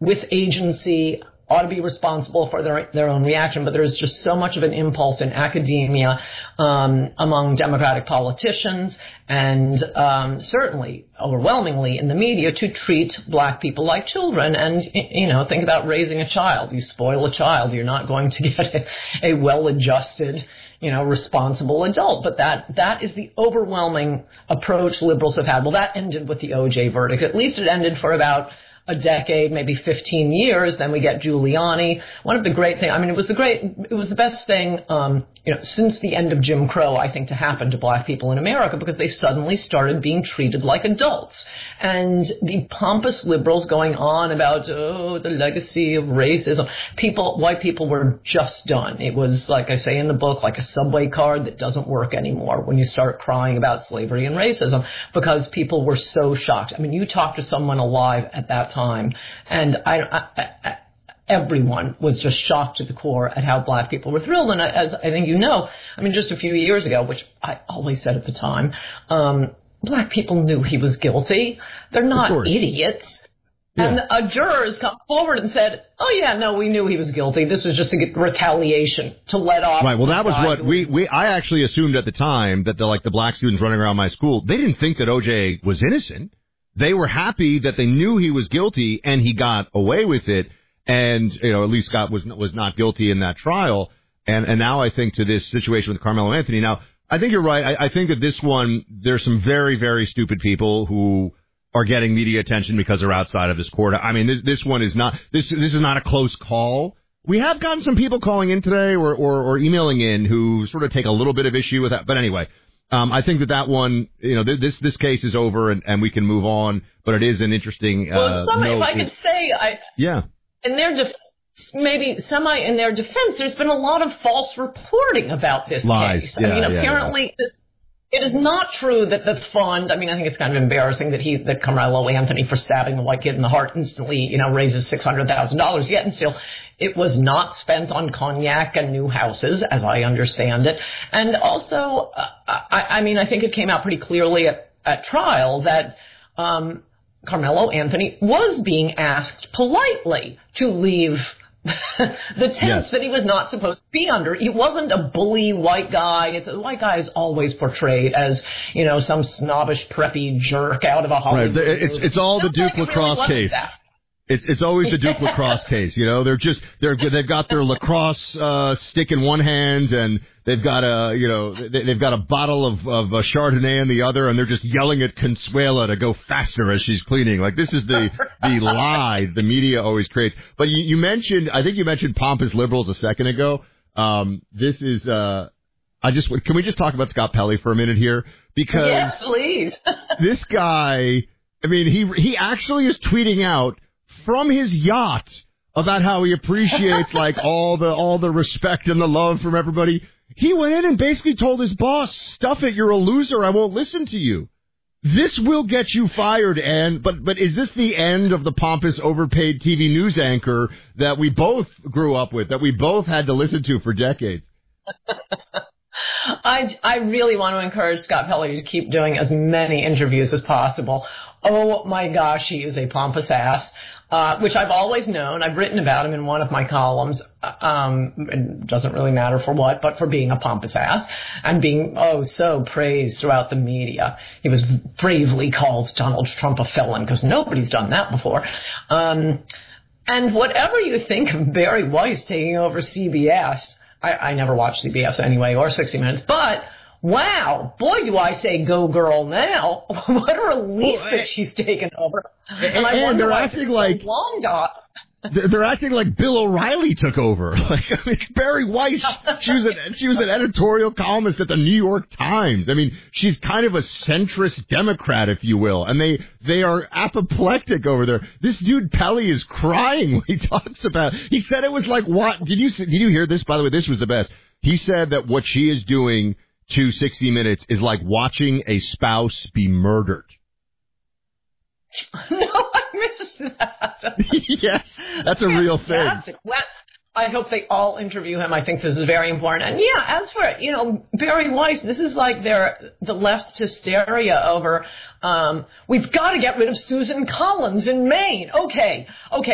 with agency, ought to be responsible for their own reaction, but there's just so much of an impulse in academia, among Democratic politicians, and certainly overwhelmingly in the media, to treat black people like children. And, think about raising a child. You spoil a child, you're not going to get a well-adjusted, responsible adult. But that is the overwhelming approach liberals have had. Well, that ended with the O.J. verdict. At least it ended for about a decade, maybe 15 years. Then we get Giuliani. One of the great things, it was the best thing, since the end of Jim Crow, I think, to happen to black people in America, because they suddenly started being treated like adults. And the pompous liberals going on about, the legacy of racism, white people were just done. It was, like I say in the book, like a subway card that doesn't work anymore when you start crying about slavery and racism, because people were so shocked. I mean, you talk to someone alive at that time, and everyone was just shocked to the core at how black people were thrilled. And as I think just a few years ago, which I always said at the time, black people knew he was guilty. They're not idiots. Yeah. And jurors come forward and said, "Oh yeah, no, we knew he was guilty. This was just a retaliation to let off." Right. Well, that was what I actually assumed at the time, that the black students running around my school, they didn't think that O.J. was innocent. They were happy that they knew he was guilty and he got away with it. And, at least Scott was not guilty in that trial. And now I think to this situation with Carmelo Anthony. Now, I think you're right. I think that this one, there's some very, very stupid people who are getting media attention because they're outside of this court. I mean, this one is not, this is not a close call. We have gotten some people calling in today or emailing in who sort of take a little bit of issue with that. But anyway, I think that one, this case is over and we can move on, but it is an interesting, if I could say, in their in their defense, there's been a lot of false reporting about this case. Apparently it is not true that the fund, I think it's kind of embarrassing that Carmelo Anthony, for stabbing the white kid in the heart, instantly, raises $600,000, yet and still it was not spent on cognac and new houses, as I understand it. And also, I think it came out pretty clearly at trial that, Carmelo Anthony was being asked politely to leave the tents that he was not supposed to be under. He wasn't a bully white guy. The white guy is always portrayed as, some snobbish, preppy jerk out of a Hollywood movie. It's all the Duke lacrosse case. It's always the Duke lacrosse case. They've got their lacrosse stick in one hand, and they've got a bottle of Chardonnay in the other, and they're just yelling at Consuela to go faster as she's cleaning. Like, this is the lie the media always creates. But I think you mentioned pompous liberals a second ago. Can we just talk about Scott Pelley for a minute here? Because yes, please. This guy, he actually is tweeting out from his yacht about how he appreciates all the respect and the love from everybody. He went in and basically told his boss, "Stuff it, you're a loser. I won't listen to you." This will get you fired. But is this the end of the pompous, overpaid TV news anchor that we both grew up with, that we both had to listen to for decades? I really want to encourage Scott Pelley to keep doing as many interviews as possible. Oh my gosh, he is a pompous ass, which I've always known. I've written about him in one of my columns. It doesn't really matter for what, but for being a pompous ass and being, so praised throughout the media. He was bravely called Donald Trump a felon, because nobody's done that before. And whatever you think of Barry Weiss taking over CBS, I never watched CBS anyway, or 60 Minutes, but wow, boy, do I say go girl now. What a relief that she's taken over. And I wonder they're why acting so like long. They're acting like Bill O'Reilly took over. Barry Weiss, she was an editorial columnist at the New York Times. She's kind of a centrist Democrat, if you will, and they are apoplectic over there. This dude Pelley is crying when he talks about. He said it was like, what? Did you hear this? By the way, this was the best. He said that what she is doing to 60 Minutes is like watching a spouse be murdered. No, I missed that. Yes, that's a real thing. Well, I hope they all interview him. I think this is very important. And as for, Barry Weiss, this is like the left's hysteria over, we've got to get rid of Susan Collins in Maine. Okay.